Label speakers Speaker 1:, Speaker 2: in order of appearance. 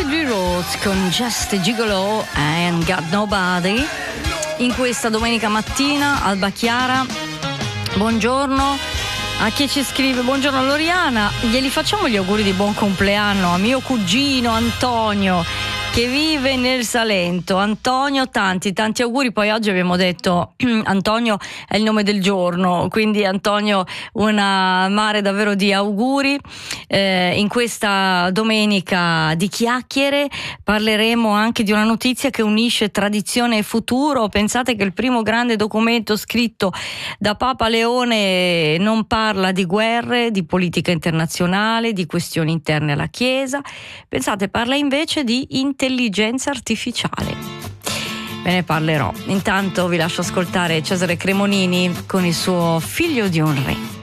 Speaker 1: Audrey Rhodes con Just a Gigolo and Got Nobody in questa domenica mattina. Alba Chiara, buongiorno a chi ci scrive. Buongiorno Loriana, glieli facciamo gli auguri di buon compleanno a mio cugino Antonio che vive nel Salento. Antonio, tanti auguri. Poi oggi abbiamo detto Antonio è il nome del giorno, quindi Antonio una mare davvero di auguri. In questa domenica di chiacchiere parleremo anche di una notizia che unisce tradizione e futuro. Pensate che il primo grande documento scritto da Papa Leone non parla di guerre, di politica internazionale, di questioni interne alla Chiesa. Pensate, parla invece di intelligenza artificiale. Ve ne parlerò. Intanto vi lascio ascoltare Cesare Cremonini con il suo Figlio di un re.